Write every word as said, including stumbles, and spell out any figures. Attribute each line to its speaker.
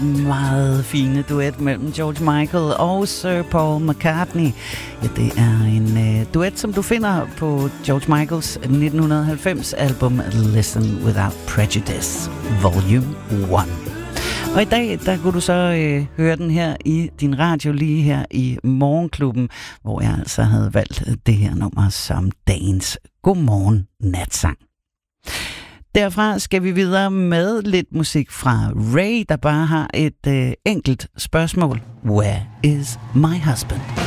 Speaker 1: meget fine duet mellem George Michael og Sir Paul McCartney. Ja, det er en øh, duet, som du finder på George Michaels nitten halvfems album Listen Without Prejudice, Volume et. Og i dag, der kunne du så øh, høre den her i din radio lige her i Morgenklubben, hvor jeg altså havde valgt det her nummer som dagens Godmorgen Natsang. Derfra skal vi videre med lidt musik fra Ray, der bare har et øh, enkelt spørgsmål. Where is my husband?